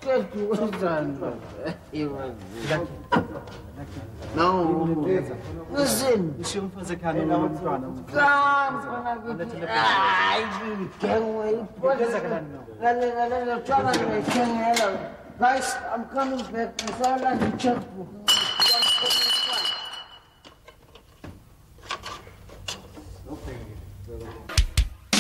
No, listen. Guys, I'm coming back. I saw like a checkbook.